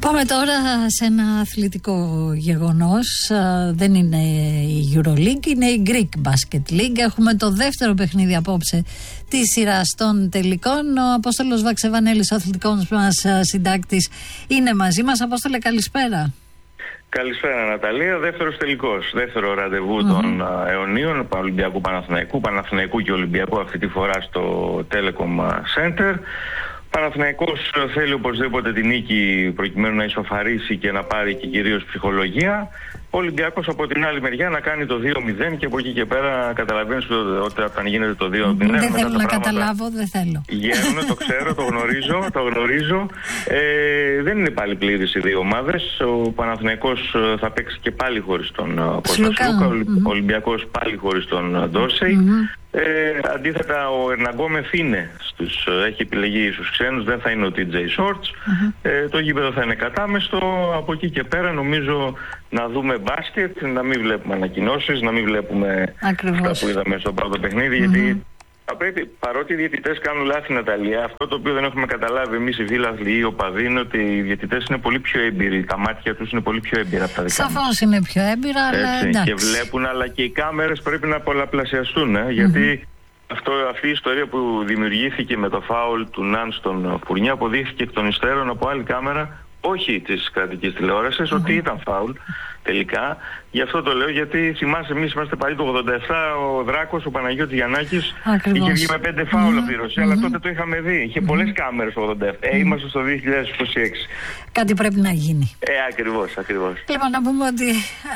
Πάμε τώρα σε ένα αθλητικό γεγονός. Δεν είναι η EuroLeague, είναι η Greek Basket League. Έχουμε το δεύτερο παιχνίδι απόψε της σειράς των τελικών. Ο Απόστολος Βαξεβανέλης, ο αθλητικός μας συντάκτης, είναι μαζί μας. Απόστολε, καλησπέρα. Καλησπέρα, Ναταλία. Δεύτερος τελικός. Δεύτερο ραντεβού των αιωνίων Ολυμπιακού Παναθηναϊκού και Ολυμπιακού, αυτή τη φορά στο Telecom Center. Παναθηναϊκός θέλει οπωσδήποτε την νίκη προκειμένου να ισοφαρίσει και να πάρει και κυρίως ψυχολογία. Ο Ολυμπιακός από την άλλη μεριά να κάνει το 2-0 και από εκεί και πέρα καταλαβαίνεις ότι όταν γίνεται το 2-0... Δεν θέλω να καταλάβω, δεν θέλω. Γέρνω, το ξέρω, το γνωρίζω. Δεν είναι πάλι πλήρης οι δύο ομάδες. Ο Παναθηναϊκός θα παίξει και πάλι χωρίς τον Κώστα Σλούκα. Ο Ολυμπιακός πάλι χωρίς τον Ντόρσεϊ. Αντίθετα, ο Ερναγκόμεθ έχει επιλεγεί στους ξένους, δεν θα είναι ο TJ Shorts. Το γήπεδο θα είναι κατάμεστο. Από εκεί και πέρα νομίζω να δούμε μπάσκετ, να μην βλέπουμε ανακοινώσεις, να μην βλέπουμε αυτά που είδαμε στο πρώτο παιχνίδι, γιατί θα πρέπει, παρότι οι διαιτητές κάνουν λάθη, Ναταλία, αυτό το οποίο δεν έχουμε καταλάβει εμείς οι φίλαθλοι ή οι οπαδοί είναι ότι οι διαιτητές είναι πολύ πιο έμπειροι. Τα μάτια τους είναι πολύ πιο έμπειρα από τα δικά μας. Σαφώς είναι πιο έμπειρα, αλλά εντάξει. Και βλέπουν, αλλά και οι κάμερες πρέπει να πολλαπλασιαστούν, γιατί αυτή η ιστορία που δημιουργήθηκε με το φάουλ του Ναν στον Φουρνιά αποδείχθηκε εκ των υστέρων από άλλη κάμερα, όχι της κρατικής τηλεόρασης, ότι ήταν φάουλ τελικά. Γι' αυτό το λέω, γιατί θυμάσαι, εμείς είμαστε παλιοί το 87, ο Δράκος, ο Παναγιώτης Γιαννάκης, είχε βγει με 5 φάουλ από τη Ρωσία, αλλά τότε το είχαμε δει. Είχε πολλές κάμερες το 87. Είμαστε στο 2026. Κάτι πρέπει να γίνει. Ακριβώς. Λοιπόν, να πούμε ότι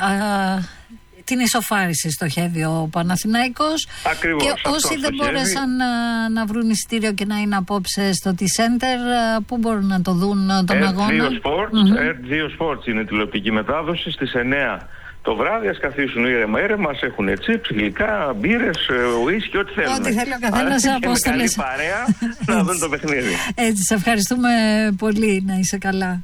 την ισοφάριση στοχεύει ο Παναθηναϊκός. Ακριβώς, και όσοι δεν μπόρεσαν να βρουν εισιτήριο και να είναι απόψε στο T-Center, πού μπορούν να το δουν τον αγώνα? R2 Sports είναι τηλεοπτική μετάδοση στις 9 το βράδυ. Ας καθίσουν ήρεμα, ας έχουν τσίπς, γλυκά, μπύρες, ουίσκι, ό,τι θέλουν. Ό,τι θέλει ο καθένας, Απόστολες. Καλή παρέα να δουν το παιχνίδι. Έτσι, σε ευχαριστούμε πολύ, να είσαι καλά.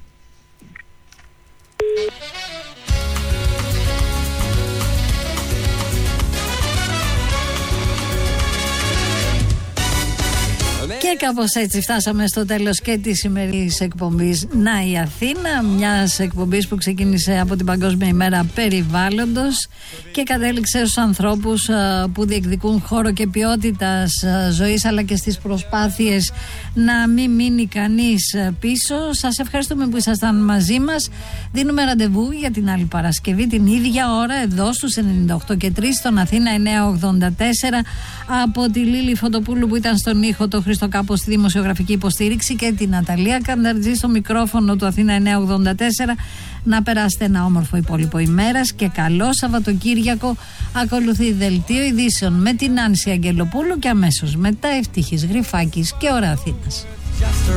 Και κάπως έτσι φτάσαμε στο τέλος και της σημερινής εκπομπής Να η Αθήνα, μιας εκπομπής που ξεκίνησε από την Παγκόσμια ημέρα περιβάλλοντος και κατέληξε στους ανθρώπους που διεκδικούν χώρο και ποιότητας ζωής, αλλά και στις προσπάθειες να μην μείνει κανείς πίσω. Σας ευχαριστούμε που ήσασταν μαζί μας. Δίνουμε ραντεβού για την άλλη Παρασκευή την ίδια ώρα εδώ στους 98,3 στον Αθήνα 984, από τη Λίλη Φωτοπούλου που ήταν στον ήχο, το Χρήστο Κάπο στη δημοσιογραφική υποστήριξη και την Ναταλία Κανταρτζή στο μικρόφωνο του Αθήνα 984. Να περάσετε ένα όμορφο υπόλοιπο ημέρας και καλό Σαββατοκύριακο. Ακολουθεί δελτίο ειδήσεων με την Άνση Αγγελοπούλου και αμέσως μετά Ευτύχης Γρυφάκης και Ώρα Αθήνας.